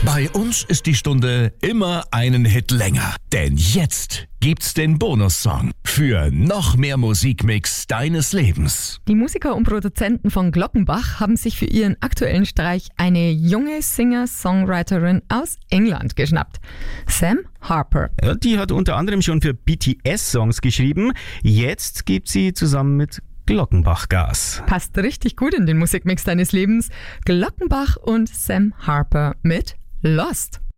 Bei uns ist die Stunde immer einen Hit länger. Denn jetzt gibt's den Bonussong für noch mehr Musikmix deines Lebens. Die Musiker und Produzenten von Glockenbach haben sich für ihren aktuellen Streich eine junge Singer-Songwriterin aus England geschnappt. Sam Harper. Ja, die hat unter anderem schon für BTS-Songs geschrieben. Jetzt gibt sie zusammen mit Glockenbach Gas. Passt richtig gut in den Musikmix deines Lebens. Glockenbach und Sam Harper mit Lost.